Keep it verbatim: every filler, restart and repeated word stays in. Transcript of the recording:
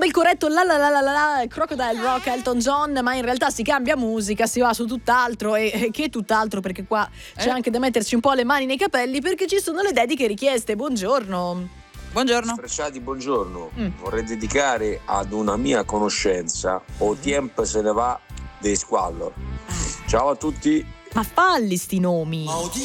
il corretto la la la la la la Crocodile Rock Elton John, ma in realtà si cambia musica, si va su tutt'altro. E, e che tutt'altro, perché qua c'è Eh? anche da metterci un po' le mani nei capelli, perché ci sono le dediche richieste. Buongiorno. Buongiorno. Sfrecciati, buongiorno. Mm. Vorrei dedicare ad una mia conoscenza O Tiempo se ne va dei Squallor. Ciao a tutti. Ma falli sti nomi. O